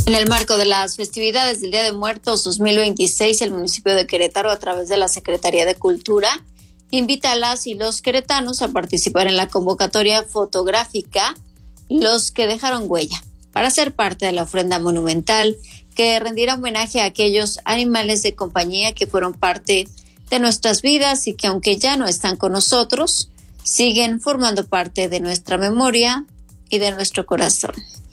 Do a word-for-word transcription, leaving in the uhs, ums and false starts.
En el marco de las festividades del Día de Muertos dos mil veintiséis, el municipio de Querétaro, a través de la Secretaría de Cultura, invita a las y los queretanos a participar en la convocatoria fotográfica Los que dejaron huella, para ser parte de la ofrenda monumental que rendirá homenaje a aquellos animales de compañía que fueron parte de nuestras vidas y que, aunque ya no están con nosotros, siguen formando parte de nuestra memoria y de nuestro corazón.